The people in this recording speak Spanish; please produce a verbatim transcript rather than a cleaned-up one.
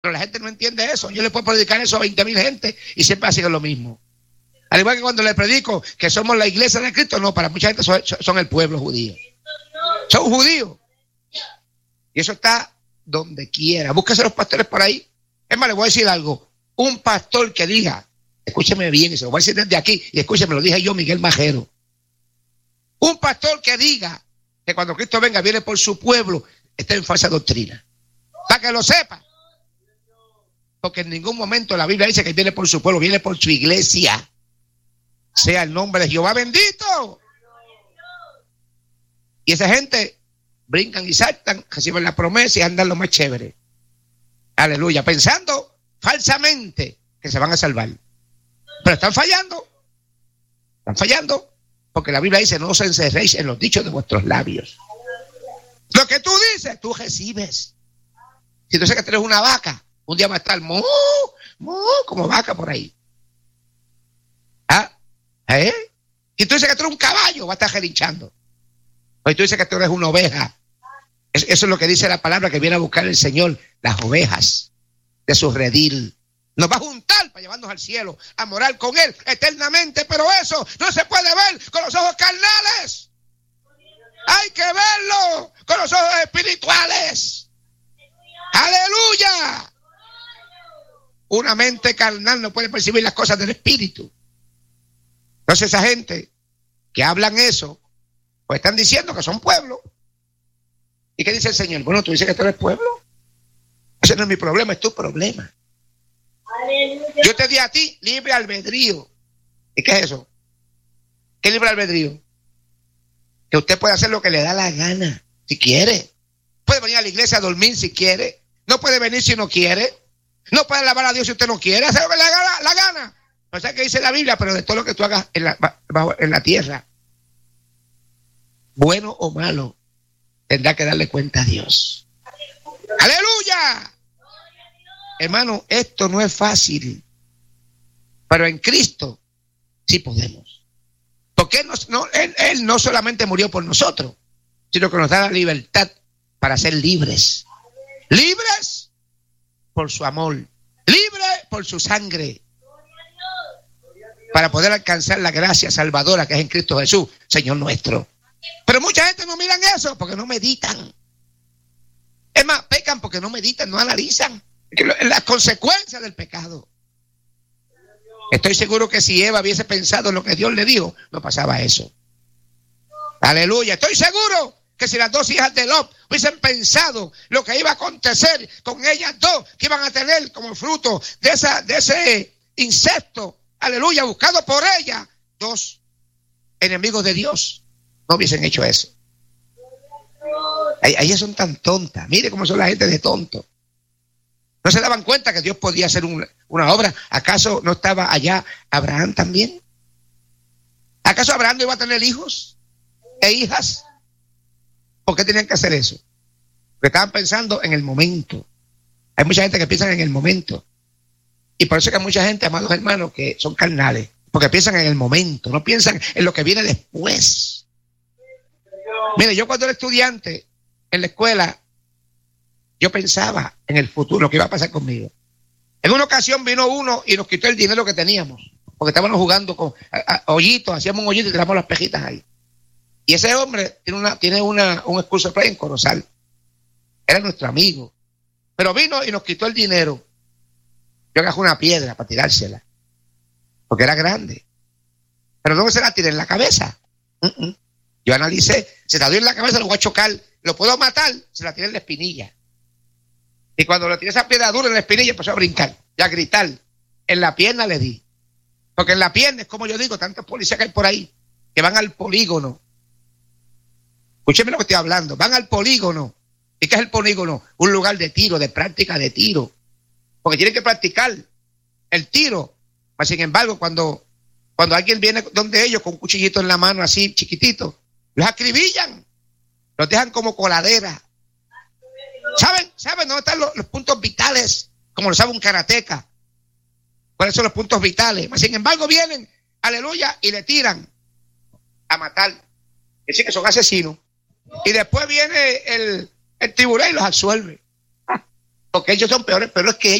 Pero la gente no entiende eso. Yo le puedo predicar eso a veinte mil gente y siempre hacen lo mismo. Al igual que cuando le predico que somos la iglesia de Cristo, no, para mucha gente son, son el pueblo judío. Son judíos. Y eso está donde quiera. Búsquese los pastores por ahí. Es más, le voy a decir algo. Un pastor que diga, escúcheme bien, y se lo voy a decir desde aquí, y escúcheme, lo dije yo, Miguel Majero. Un pastor que diga que cuando Cristo venga viene por su pueblo, está en falsa doctrina. Para que lo sepa. Porque en ningún momento la Biblia dice que viene por su pueblo, viene por su iglesia. Sea el nombre de Jehová bendito. Y esa gente brincan y saltan, reciben la promesa y andan lo más chévere. Aleluya, pensando falsamente que se van a salvar. Pero están fallando. Están fallando. Porque la Biblia dice, no os encerréis en los dichos de vuestros labios. Lo que tú dices, tú recibes. Si tú dices que tienes una vaca, un día va a estar mu, mu, como vaca por ahí. ¿Ah? ¿Eh? Si tú dices que tú eres un caballo, va a estar relinchando. O si tú dices que tú eres una oveja. Eso es lo que dice la palabra que viene a buscar el Señor, las ovejas de su redil. Nos va a juntar para llevarnos al cielo, a morar con Él eternamente, pero eso no se puede ver con los ojos carnales. Hay que verlo con los ojos espirituales. ¡Aleluya! Una mente carnal no puede percibir las cosas del espíritu. Entonces esa gente que hablan eso, pues están diciendo que son pueblo. ¿Y qué dice el Señor? Bueno, tú dices que tú eres pueblo. Ese no es mi problema, es tu problema. Aleluya. Yo te di a ti libre albedrío. ¿Y qué es eso? ¿Qué libre albedrío? Que usted puede hacer lo que le da la gana, si quiere. Puede venir a la iglesia a dormir si quiere. No puede venir si no quiere. No puede alabar a Dios si usted no quiere. Hacer lo que le da la, la gana. No sé qué dice la Biblia, pero de todo lo que tú hagas en la, bajo, en la tierra, bueno o malo, tendrá que darle cuenta a Dios. ¡Aleluya! Hermano, esto no es fácil, pero en Cristo sí podemos. Porque él, nos, no, él, él no solamente murió por nosotros, sino que nos da la libertad para ser libres. Libres por su amor, libres por su sangre, para poder alcanzar la gracia salvadora que es en Cristo Jesús, Señor nuestro. Pero mucha gente no miran eso porque no meditan. Es más, pecan porque no meditan, no analizan las consecuencias del pecado. Estoy seguro que si Eva hubiese pensado en lo que Dios le dijo, no pasaba eso. Aleluya. Estoy seguro que si las dos hijas de Lot hubiesen pensado lo que iba a acontecer con ellas dos, que iban a tener como fruto de, esa, de ese insecto, aleluya, buscado por ella, dos enemigos de Dios, no hubiesen hecho eso. Ellas son tan tontas. Mire cómo son la gente de tonto. No se daban cuenta que Dios podía hacer un, una obra. ¿Acaso no estaba allá Abraham también? ¿Acaso Abraham no iba a tener hijos e hijas? ¿Por qué tenían que hacer eso? Porque estaban pensando en el momento. Hay mucha gente que piensa en el momento. Y por eso es que hay mucha gente, amados hermanos, que son carnales. Porque piensan en el momento, no piensan en lo que viene después. Mire, yo cuando era estudiante en la escuela, yo pensaba en el futuro, lo que iba a pasar conmigo. En una ocasión vino uno y nos quitó el dinero que teníamos, porque estábamos jugando con a, a, hoyitos, hacíamos un hoyito y tiramos las pejitas ahí. Y ese hombre tiene una tiene una un excurso play en Corozal. Era nuestro amigo. Pero vino y nos quitó el dinero. Yo agarré una piedra para tirársela, porque era grande. Pero no se la tiré en la cabeza. Uh-uh. Yo analicé, se la doy en la cabeza, lo voy a chocar, lo puedo matar, se la tiré en la espinilla. Y cuando le tiré esa piedra dura en la espinilla, empezó a brincar, y a gritar. En la pierna le di. Porque en la pierna es como yo digo, tantos policías que hay por ahí, que van al polígono. Escúcheme lo que estoy hablando, van al polígono. ¿Y qué es el polígono? Un lugar de tiro, de práctica de tiro. Porque tienen que practicar el tiro. Mas, sin embargo, cuando, cuando alguien viene donde ellos con un cuchillito en la mano así, chiquitito, los acribillan, los dejan como coladera. ¿Saben? ¿Saben dónde están los, los puntos vitales? Como lo sabe un karateca. ¿Cuáles son los puntos vitales? Mas, sin embargo, vienen, aleluya, y le tiran a matar. Es decir, que son asesinos. Y después viene el, el tribunal y los absuelve. Porque ellos son peores, pero es que ellos